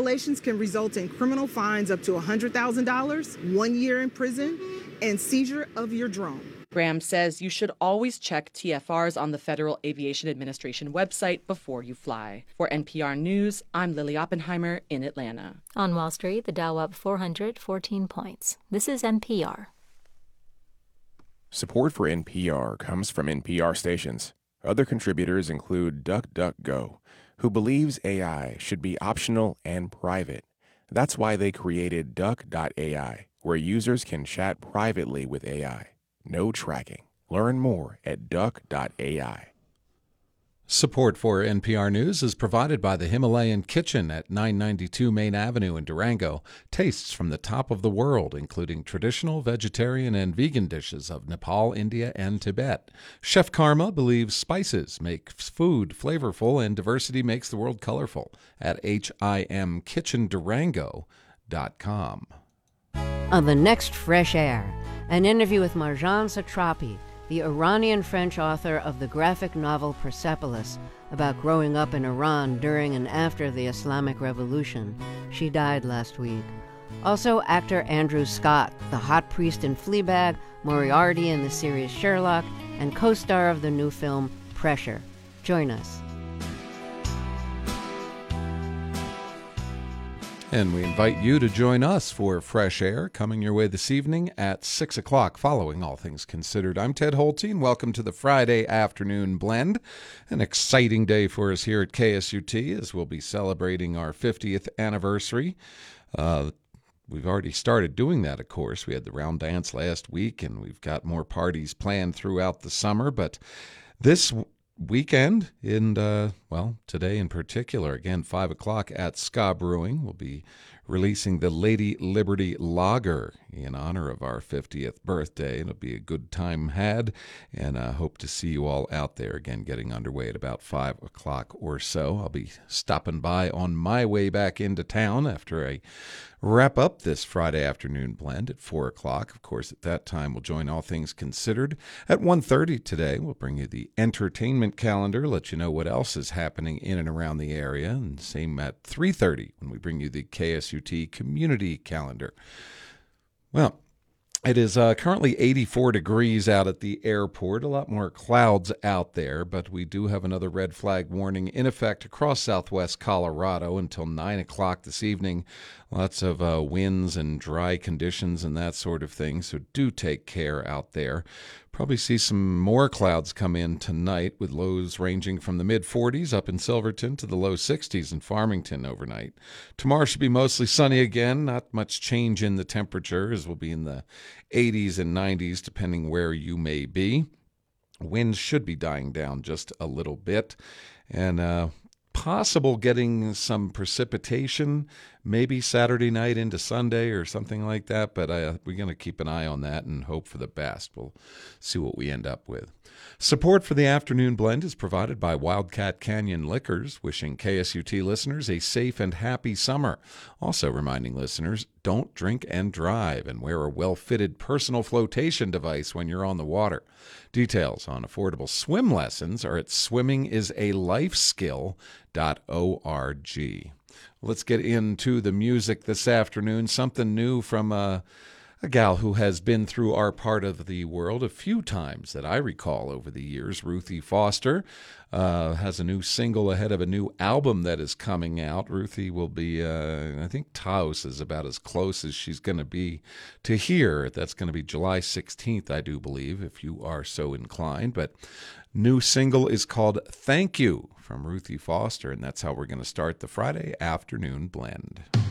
violations can result in criminal fines up to $100,000, 1 year in prison, and seizure of your drone. Graham says you should always check TFRs on the Federal Aviation Administration website before you fly. For NPR News, I'm Lily Oppenheimer in Atlanta. On Wall Street, the Dow up 414 points. This is NPR. Support for NPR comes from NPR stations. Other contributors include DuckDuckGo, who believes AI should be optional and private. That's why they created Duck.ai, where users can chat privately with AI. No tracking. Learn more at Duck.ai. Support for NPR News is provided by the Himalayan Kitchen at 992 Main Avenue in Durango. Tastes from the top of the world, including traditional, vegetarian, and vegan dishes of Nepal, India, and Tibet. Chef Karma believes spices make food flavorful and diversity makes the world colorful at himkitchendurango.com. On the next Fresh Air, an interview with Marjane Satrapi, the Iranian-French author of the graphic novel Persepolis, about growing up in Iran during and after the Islamic Revolution. She died last week. Also, actor Andrew Scott, the hot priest in Fleabag, Moriarty in the series Sherlock, and co-star of the new film Pressure. Join us. And we invite you to join us for Fresh Air, coming your way this evening at 6 o'clock, following All Things Considered. I'm Ted Holte, and welcome to the Friday Afternoon Blend. An exciting day for us here at KSUT, as we'll be celebrating our 50th anniversary. We've already started doing that, of course. We had the round dance last week, and we've got more parties planned throughout the summer. But this weekend, and today in particular, again, 5 o'clock at Ska Brewing, we'll be releasing the Lady Liberty Lager in honor of our 50th birthday. It'll be a good time had, and I hope to see you all out there. Again, getting underway at about 5 o'clock or so. I'll be stopping by on my way back into town after I wrap up this Friday afternoon blend at 4 o'clock. Of course, at that time, we'll join All Things Considered. At 1:30 today, we'll bring you the entertainment calendar, let you know what else is happening in and around the area. And same at 3:30 when we bring you the KSUT community calendar. Well, it is currently 84 degrees out at the airport. A lot more clouds out there, but we do have another red flag warning in effect across southwest Colorado until 9 o'clock this evening. Lots of winds and dry conditions and that sort of thing, so do take care out there. Probably see some more clouds come in tonight, with lows ranging from the mid-40s up in Silverton to the low 60s in Farmington overnight. Tomorrow should be mostly sunny again. Not much change in the temperature, as we'll be in the 80s and 90s depending where you may be. Winds should be dying down just a little bit, and possible getting some precipitation maybe Saturday night into Sunday or something like that, but we're going to keep an eye on that and hope for the best. We'll see what we end up with. Support for the afternoon blend is provided by Wildcat Canyon Liquors, wishing KSUT listeners a safe and happy summer. Also reminding listeners, don't drink and drive, and wear a well-fitted personal flotation device when you're on the water. Details on affordable swim lessons are at swimmingisalifeskill.org. Let's get into the music this afternoon. Something new from a gal who has been through our part of the world a few times that I recall over the years. Ruthie Foster has a new single ahead of a new album that is coming out. Ruthie will be, I think Taos is about as close as she's going to be to hear. That's going to be July 16th, I do believe, if you are so inclined. But new single is called Thank You from Ruthie Foster, and that's how we're going to start the Friday afternoon blend.